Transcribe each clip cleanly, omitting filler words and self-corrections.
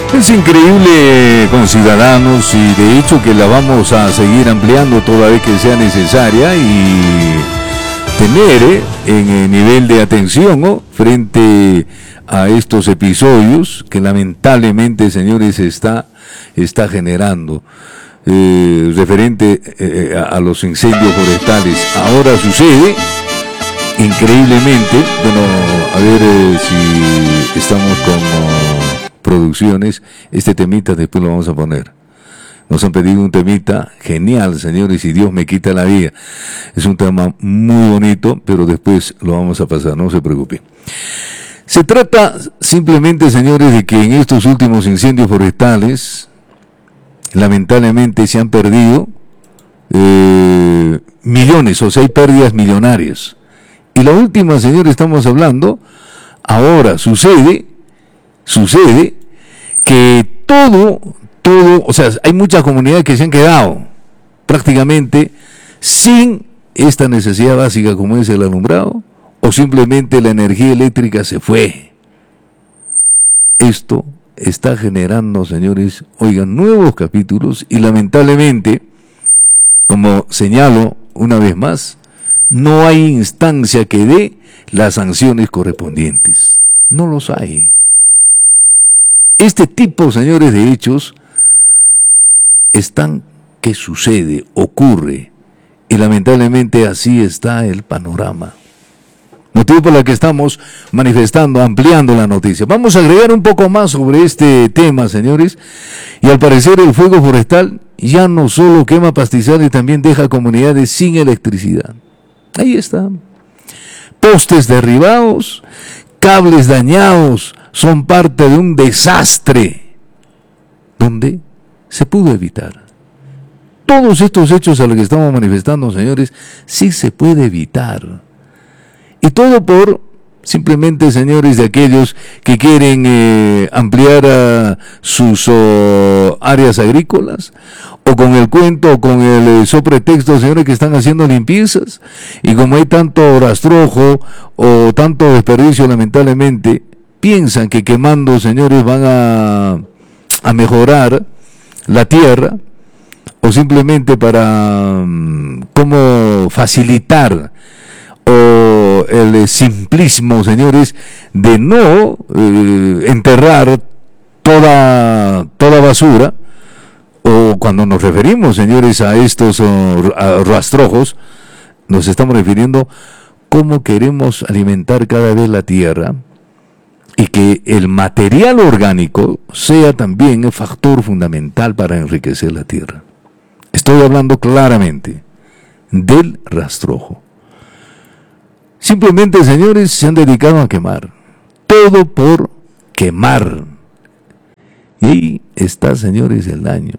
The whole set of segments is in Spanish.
Es increíble, conciudadanos, y de hecho que la vamos a seguir ampliando toda vez que sea necesaria y tener en el nivel de atención, ¿no?, frente a estos episodios que lamentablemente, señores, está generando referente a los incendios forestales. Ahora sucede increíblemente, bueno, a ver si estamos con producciones, este temita después lo vamos a poner. Nos han pedido un temita genial, señores, y Dios me quita la vida. Es un tema muy bonito, pero después lo vamos a pasar, no se preocupen. Se trata simplemente, señores, de que en estos últimos incendios forestales, lamentablemente se han perdido millones, o sea, hay pérdidas millonarias. Y la última, señores, estamos hablando, ahora sucede que todo, o sea, hay muchas comunidades que se han quedado prácticamente sin esta necesidad básica como es el alumbrado, o simplemente la energía eléctrica se fue. Esto está generando, señores, oigan, nuevos capítulos y lamentablemente, como señalo una vez más, no hay instancia que dé las sanciones correspondientes. No los hay. Este tipo, señores, de hechos están que sucede, ocurre, y lamentablemente así está el panorama. Motivo por el que estamos manifestando, ampliando la noticia. Vamos a agregar un poco más sobre este tema, señores, y al parecer el fuego forestal ya no solo quema pastizales, también deja comunidades sin electricidad. Ahí está. Postes derribados, cables dañados, son parte de un desastre donde se pudo evitar. Todos estos hechos a los que estamos manifestando, señores, sí se puede evitar. Y todo por, simplemente, señores, de aquellos que quieren ampliar sus áreas agrícolas, o con el cuento, o con el sopretexto, señores, que están haciendo limpiezas, y como hay tanto rastrojo o tanto desperdicio, lamentablemente, piensan que quemando, señores, van a mejorar la tierra, o simplemente para cómo facilitar o el simplismo, señores, de no enterrar toda basura, o cuando nos referimos, señores, a estos rastrojos, nos estamos refiriendo cómo queremos alimentar cada vez la tierra y que el material orgánico sea también el factor fundamental para enriquecer la tierra. Estoy hablando claramente del rastrojo. Simplemente, señores, se han dedicado a quemar. Todo por quemar. Y ahí está, señores, el daño.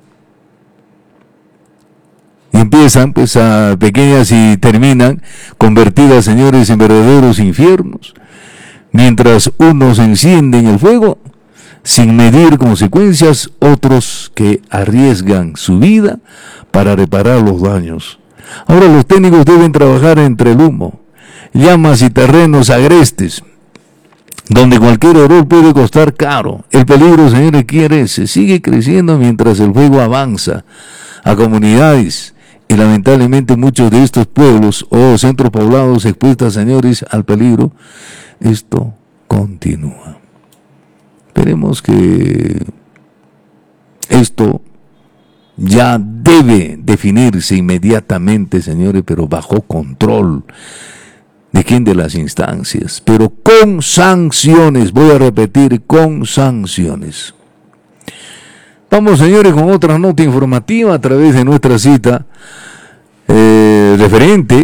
Y empiezan, pues, a pequeñas y terminan convertidas, señores, en verdaderos infiernos. Mientras unos encienden el fuego sin medir consecuencias, otros que arriesgan su vida para reparar los daños. Ahora los técnicos deben trabajar entre el humo, llamas y terrenos agrestes, donde cualquier error puede costar caro. El peligro, señores, se sigue creciendo mientras el fuego avanza a comunidades, y lamentablemente muchos de estos pueblos o centros poblados expuestos, señores, al peligro. Esto continúa. Esperemos que esto ya debe definirse inmediatamente, señores, pero bajo control. ¿De quién? De las instancias, pero con sanciones. Voy a repetir, con sanciones. Vamos, señores, con otra nota informativa a través de nuestra cita referente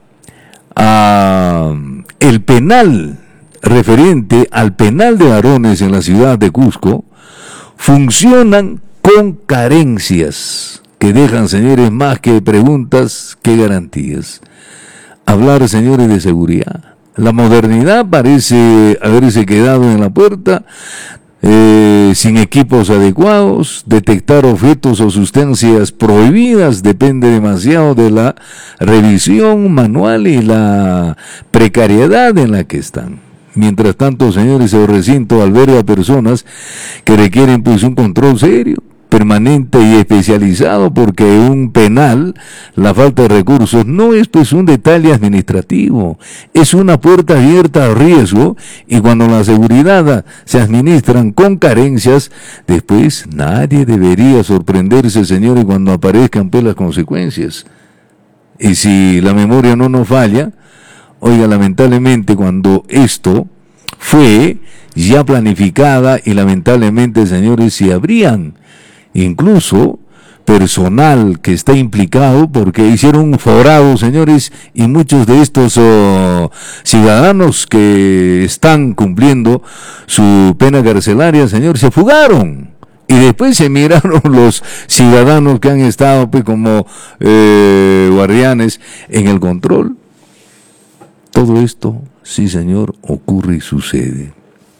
a el penal, referente al penal de varones en la ciudad de Cusco. Funcionan con carencias que dejan, señores, más que preguntas que garantías. Hablar, señores, de seguridad. La modernidad parece haberse quedado en la puerta, sin equipos adecuados. Detectar objetos o sustancias prohibidas depende demasiado de la revisión manual y la precariedad en la que están. Mientras tanto, señores, el recinto alberga personas que requieren pues un control serio, permanente y especializado, porque un penal, la falta de recursos, no es pues un detalle administrativo, es una puerta abierta al riesgo, y cuando la seguridad se administran con carencias, después nadie debería sorprenderse, señores, cuando aparezcan pues las consecuencias. Y si la memoria no nos falla, oiga, lamentablemente cuando esto fue ya planificada, y lamentablemente, señores, si habrían incluso personal que está implicado, porque hicieron un forado, señores, y muchos de estos ciudadanos que están cumpliendo su pena carcelaria, señores, se fugaron. Y después se miraron los ciudadanos que han estado pues como guardianes en el control. Todo esto, sí, señor, ocurre y sucede.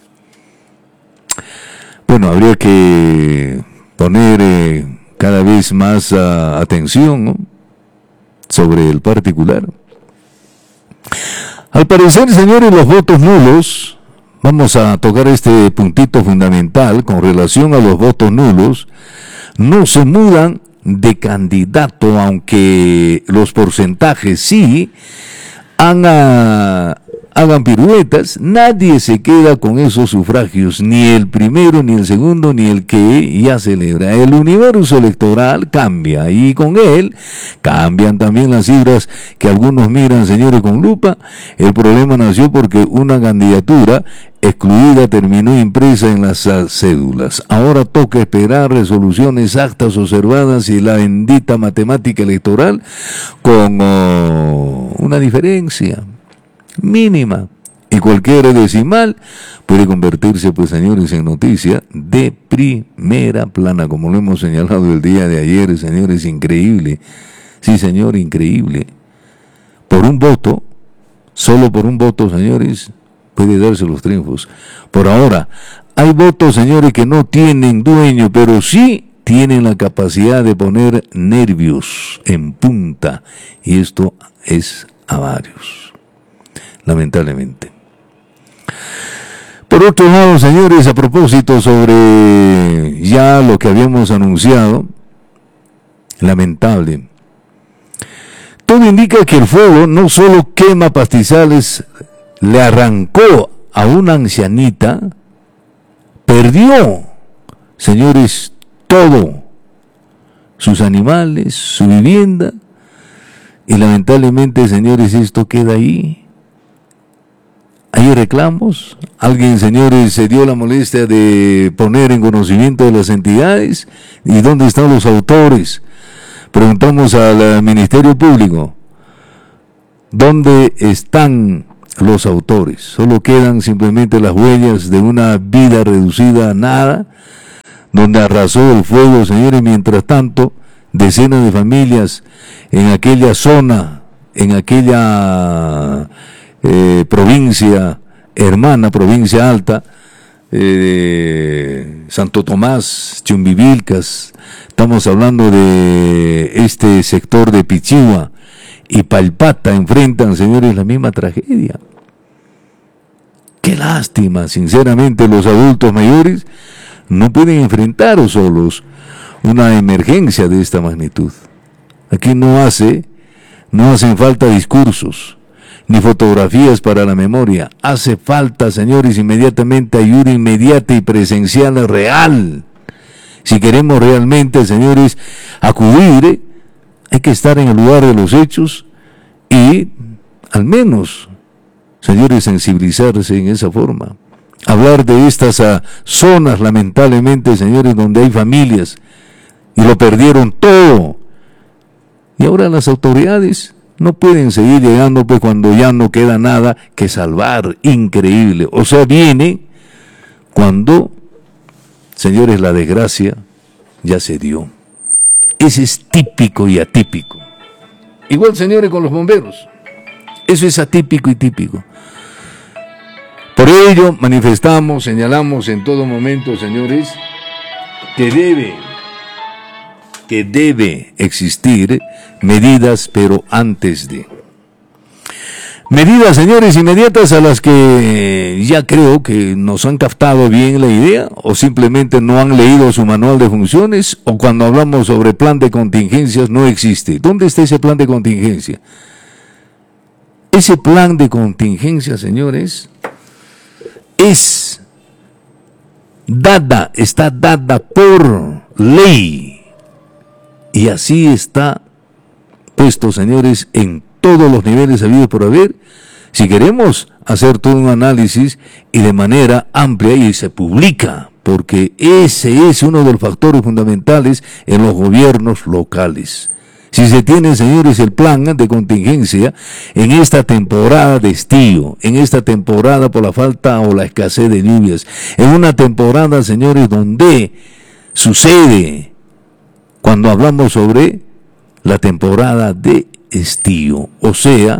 Bueno, habría que poner cada vez más atención, ¿no?, sobre el particular. Al parecer, señores, los votos nulos, vamos a tocar este puntito fundamental con relación a los votos nulos, no se mudan de candidato, aunque los porcentajes sí hagan piruetas, nadie se queda con esos sufragios, ni el primero, ni el segundo, ni el que ya celebra. El universo electoral cambia, y con él cambian también las cifras que algunos miran, señores, con lupa. El problema nació porque una candidatura excluida terminó impresa en las cédulas. Ahora toca esperar resoluciones, actas observadas y la bendita matemática electoral con una diferencia mínima, y cualquier decimal puede convertirse, pues, señores, en noticia de primera plana, como lo hemos señalado el día de ayer, señores. Increíble, sí, señor, increíble. Por un voto, solo por un voto, señores, puede darse los triunfos. Por ahora, hay votos, señores, que no tienen dueño, pero sí tienen la capacidad de poner nervios en punta, y esto es a varios, lamentablemente. Por otro lado, señores, a propósito sobre ya lo que habíamos anunciado, lamentable, todo indica que el fuego no solo quema pastizales, le arrancó a una ancianita, perdió, señores, todo, sus animales, su vivienda, y lamentablemente, señores, esto queda ahí. ¿Hay reclamos? ¿Alguien, señores, se dio la molestia de poner en conocimiento de las entidades? ¿Y dónde están los autores? Preguntamos al Ministerio Público, ¿dónde están los autores? Solo quedan simplemente las huellas de una vida reducida a nada, donde arrasó el fuego, señores. Mientras tanto, decenas de familias en aquella zona, en aquella provincia hermana, provincia alta, Santo Tomás, Chumbivilcas, estamos hablando de este sector de Pichigua y Palpata, enfrentan, señores, la misma tragedia. Qué lástima, sinceramente, los adultos mayores no pueden enfrentar solos una emergencia de esta magnitud. Aquí no hacen falta discursos ni fotografías para la memoria. Hace falta, señores, inmediatamente ayuda inmediata y presencial real. Si queremos realmente, señores, acudir, hay que estar en el lugar de los hechos y, al menos, señores, sensibilizarse en esa forma. Hablar de estas zonas, lamentablemente, señores, donde hay familias y lo perdieron todo. Y ahora las autoridades no pueden seguir llegando, pues, cuando ya no queda nada que salvar. Increíble. O sea, viene cuando, señores, la desgracia ya se dio. Ese es típico y atípico. Igual, señores, con los bomberos. Eso es atípico y típico. Por ello, manifestamos, señalamos en todo momento, señores, que debe existir medidas, pero antes de. Medidas, señores, inmediatas a las que ya creo que nos han captado bien la idea, o simplemente no han leído su manual de funciones, o cuando hablamos sobre plan de contingencias no existe. ¿Dónde está ese plan de contingencia? Ese plan de contingencia, señores, está dada por ley. Y así está puesto, señores, en todos los niveles habidos por haber. Si queremos hacer todo un análisis y de manera amplia, y se publica, porque ese es uno de los factores fundamentales en los gobiernos locales. Si se tiene, señores, el plan de contingencia en esta temporada de estío, en esta temporada por la falta o la escasez de lluvias, en una temporada, señores, donde sucede cuando hablamos sobre la temporada de estío, o sea,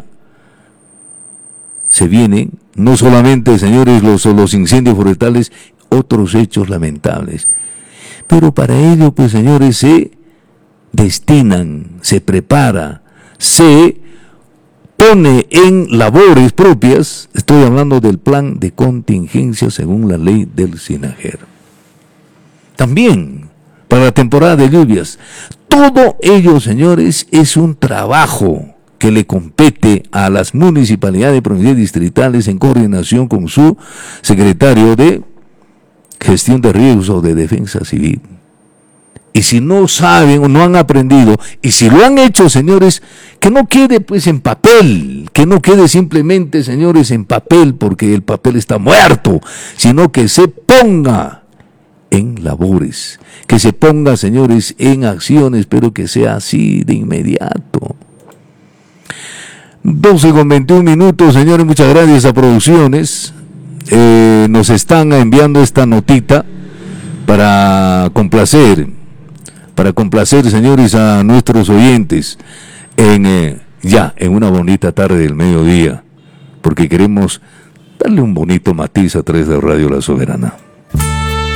se vienen no solamente, señores, los incendios forestales, otros hechos lamentables. Pero para ello, pues, señores, se destinan, se prepara, se pone en labores propias. Estoy hablando del plan de contingencia según la ley del SINAGER. También para la temporada de lluvias. Todo ello, señores, es un trabajo que le compete a las municipalidades provinciales distritales en coordinación con su secretario de Gestión de Riesgos o de Defensa Civil. Y si no saben o no han aprendido, y si lo han hecho, señores, que no quede pues en papel, que no quede simplemente, señores, en papel, porque el papel está muerto, sino que se ponga en labores, que se ponga, señores, en acciones, pero que sea así de inmediato. 12:21, señores, muchas gracias a Producciones. Nos están enviando esta notita para complacer, señores, a nuestros oyentes en una bonita tarde del mediodía, porque queremos darle un bonito matiz a través de Radio La Soberana.